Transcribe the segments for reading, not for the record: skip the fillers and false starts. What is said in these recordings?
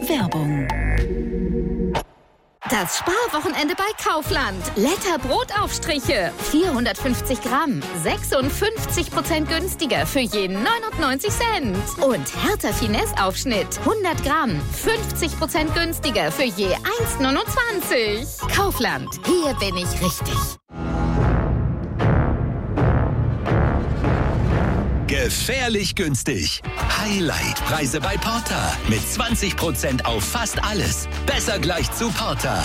Werbung. Das Sparwochenende bei Kaufland. Letter Brotaufstriche. 450 Gramm. 56% günstiger für je 99 Cent. Und Hertha Finesse Aufschnitt. 100 Gramm. 50% günstiger für je 1,29. Kaufland. Hier bin ich richtig. Gefährlich günstig. Highlight-Preise bei Porter. Mit 20% auf fast alles. Besser gleich zu Porter.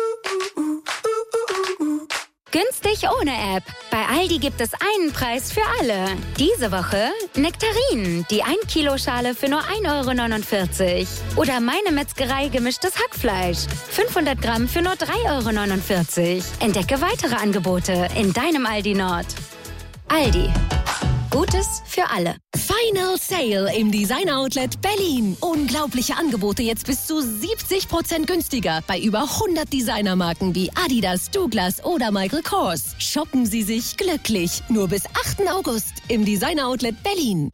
Günstig ohne App. Bei Aldi gibt es einen Preis für alle. Diese Woche Nektarinen, die 1 Kilo Schale für nur 1,49 €. Oder Meine Metzgerei gemischtes Hackfleisch. 500 Gramm für nur 3,49 €. Entdecke weitere Angebote in deinem Aldi Nord. Aldi. Gutes für alle. Final Sale im Design Outlet Berlin. Unglaubliche Angebote jetzt bis zu 70% günstiger bei über 100 Designermarken wie Adidas, Douglas oder Michael Kors. Shoppen Sie sich glücklich. Nur bis 8. August im Design Outlet Berlin.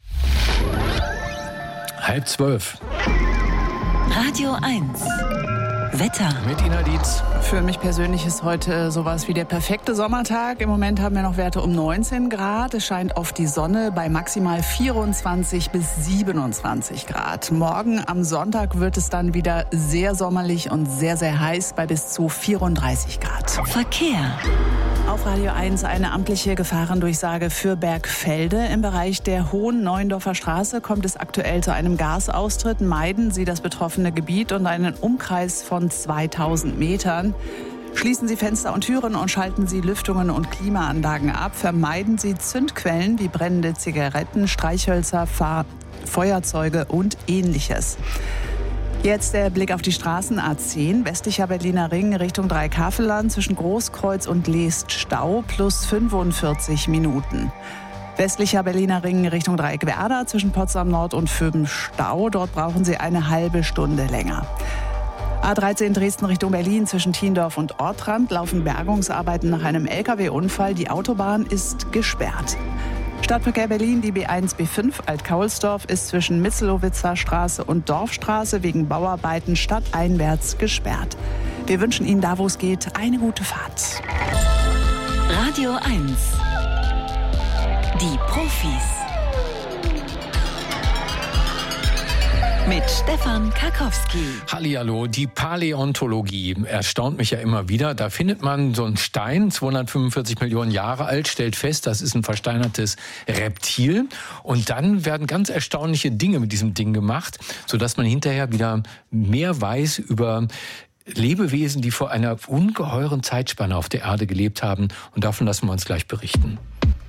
11:30. Radio 1. Wetter. Mit Ina Dietz. Für mich persönlich ist heute sowas wie der perfekte Sommertag. Im Moment haben wir noch Werte um 19 Grad. Es scheint oft die Sonne bei maximal 24 bis 27 Grad. Morgen am Sonntag wird es dann wieder sehr sommerlich und sehr, sehr heiß bei bis zu 34 Grad. Verkehr. Auf Radio 1 eine amtliche Gefahrendurchsage für Bergfelde. Im Bereich der Hohen Neuendorfer Straße kommt es aktuell zu einem Gasaustritt. Meiden Sie das betroffene Gebiet und einen Umkreis von 2000 Metern. Schließen Sie Fenster und Türen und schalten Sie Lüftungen und Klimaanlagen ab. Vermeiden Sie Zündquellen wie brennende Zigaretten, Streichhölzer, Feuerzeuge und Ähnliches. Jetzt der Blick auf die Straßen. A10, westlicher Berliner Ring Richtung Dreikaffelland, zwischen Großkreuz und Leest Stau, plus 45 Minuten. Westlicher Berliner Ring Richtung Dreieckwerder, zwischen Potsdam Nord und Vöben Stau. Dort brauchen Sie eine halbe Stunde länger. A13 Dresden Richtung Berlin, zwischen Thiendorf und Ortrand laufen Bergungsarbeiten nach einem Lkw-Unfall. Die Autobahn ist gesperrt. Stadtverkehr Berlin, die B1, B5 Alt-Kaulsdorf ist zwischen Mitzelowitzer Straße und Dorfstraße wegen Bauarbeiten stadteinwärts gesperrt. Wir wünschen Ihnen da, wo es geht, eine gute Fahrt. Radio 1. Die Profis. Mit Stefan Karkowski. Hallihallo, die Paläontologie erstaunt mich ja immer wieder. Da findet man so einen Stein, 245 Millionen Jahre alt, stellt fest, das ist ein versteinertes Reptil. Und dann werden ganz erstaunliche Dinge mit diesem Ding gemacht, sodass man hinterher wieder mehr weiß über Lebewesen, die vor einer ungeheuren Zeitspanne auf der Erde gelebt haben. Und davon lassen wir uns gleich berichten.